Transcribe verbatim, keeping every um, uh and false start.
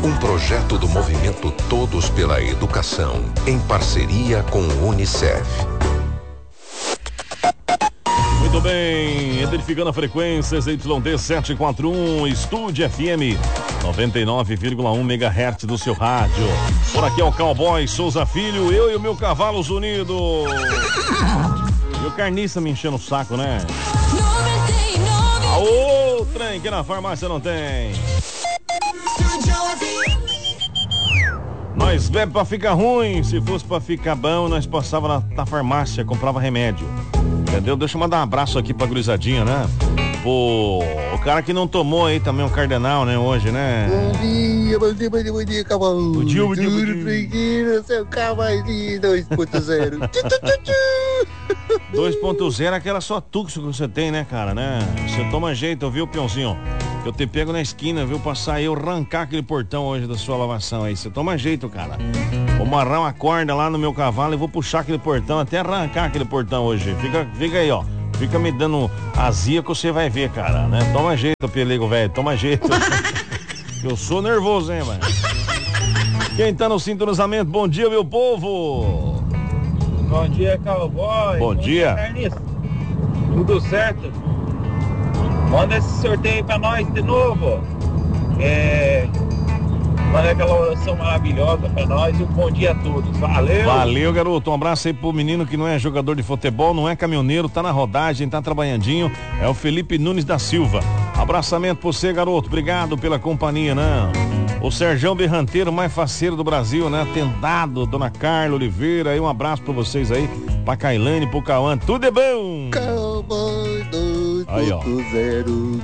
Um projeto do movimento Todos pela Educação, em parceria com o Unicef. Muito bem, identificando a frequência Y D setecentos e quarenta e um, Estúdio F M noventa e nove vírgula um megahertz do seu rádio. Por aqui é o Cowboy Souza Filho, eu e o meu Cavalos Unidos. E o carniça me enchendo o saco, né? Aô, trem que na farmácia não tem. Nós bebe pra ficar ruim, se fosse pra ficar bom, nós passava na, na farmácia, comprava remédio. Entendeu? Deixa eu mandar um abraço aqui pra gurizadinha, né? Pô, o cara que não tomou aí também um cardenal, né, hoje, né? Bom dia, bom dia, bom dia, bom dia, cavalo. Bom dia, bom dia, bom dia. Tudo tranquilo, seu cavalinho dois ponto zero. dois ponto zero é aquela só tuxo que você tem, né, cara, né? Você toma jeito, viu, peãozinho? Que eu te pego na esquina, viu, passar aí, eu arrancar aquele portão hoje da sua lavação aí. Você toma jeito, cara. Vou amarrar uma corda lá no meu cavalo e vou puxar aquele portão até arrancar aquele portão hoje. Fica, fica aí, ó. Fica me dando azia que você vai ver, cara, né? Toma jeito, pelego, velho, toma jeito. Eu sou nervoso, hein, mano? Quem tá no sintonizamento, bom dia, meu povo. Bom dia, cowboy. Bom, bom dia. dia Tudo certo? Manda esse sorteio pra nós de novo. É... Manda aquela oração maravilhosa pra nós e um bom dia a todos. Valeu! Valeu, garoto. Um abraço aí pro menino que não é jogador de futebol, não é caminhoneiro, tá na rodagem, tá trabalhandinho. É o Felipe Nunes da Silva. Abraçamento pra você, garoto. Obrigado pela companhia, né? O Serjão Berranteiro, mais faceiro do Brasil, né? Atendado, Dona Carla Oliveira. Aí um abraço pra vocês aí. Pra Cailane, pro Cauã. Tudo é bom! Cowboy dois ponto zero.